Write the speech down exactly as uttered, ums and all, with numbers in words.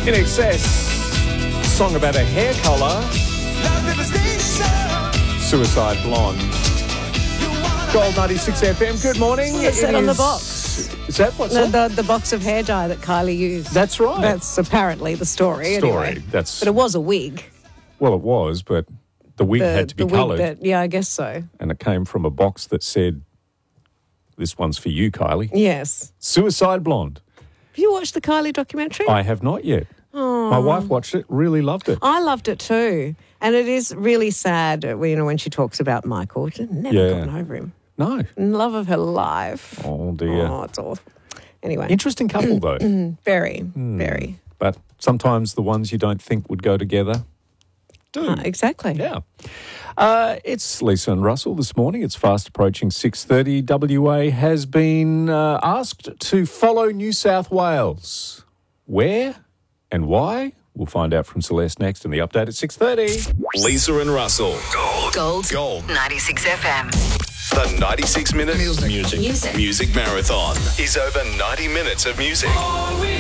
In Excess, song about a hair colour. Suicide Blonde. Gold ninety-six F M, good morning. What's that It on the is- box? Is that what's The, on? the, the box of hair dye that Kylie used. That's right. That's apparently the story. Story, Anyway. that's- But it was a wig. Well, it was, but the wig The, had to be the wig coloured. that, yeah, I guess so. And it came from a box that said, "This one's for you, Kylie." Yes. Suicide Blonde. Have you watched the Kylie documentary? I have not yet. My wife watched it, really loved it. I loved it too. And it is really sad, uh, you know, when she talks about Michael. She's never Yeah. gotten over him. No. Love of her life. Oh, dear. Oh, it's awful. Anyway, Interesting couple, though. very, very. But sometimes the ones you don't think would go together do. Uh, exactly. Yeah. Uh, it's Lisa and Russell this morning. It's fast approaching six thirty. W A has been uh, asked to follow New South Wales. Where and why? We'll find out from Celeste next in the update at six thirty. Lisa and Russell. Gold. Gold. Gold. ninety-six F M. The ninety-six minute music. Music. Music. Music marathon is over ninety minutes of music.